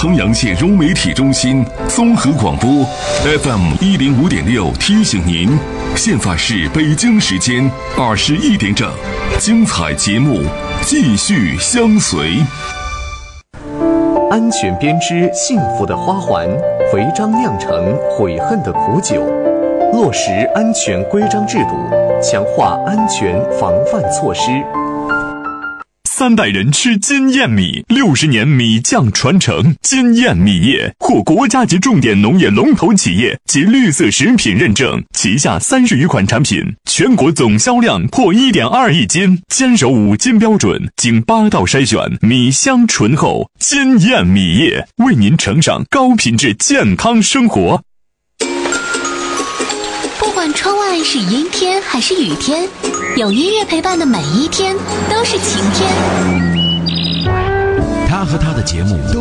衡阳县融媒体中心综合广播 FM105.6提醒您，现在是北京时间21点整，精彩节目继续相随。 安全编织幸福的花环，违章酿成悔恨的苦酒。落实安全规章制度，强化安全防范措施。 3代人吃金燕米，60年米酱传承。金燕米业获国家级重点农业龙头企业及绿色食品认证，旗下30余款产品，全国总销量破1.2亿斤，坚守5金标准，经8道筛选，米香醇厚。金燕米业为您呈上高品质健康生活。 不管窗外是阴天还是雨天，有音乐陪伴的每一天都是晴天。 他和他的节目